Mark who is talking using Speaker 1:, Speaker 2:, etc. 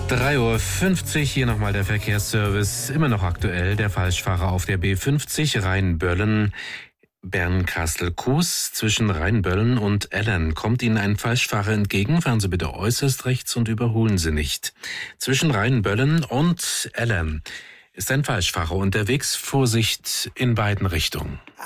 Speaker 1: 3:50 Uhr, hier nochmal der Verkehrsservice. Immer noch aktuell, der Falschfahrer auf der B50 Rheinböllen. Bernkastel-Kues zwischen Rheinböllen und Ellern. Kommt Ihnen ein Falschfahrer entgegen, fahren Sie bitte äußerst rechts und überholen Sie nicht. Zwischen Rheinböllen und Ellern ist ein Falschfahrer unterwegs. Vorsicht in beiden Richtungen.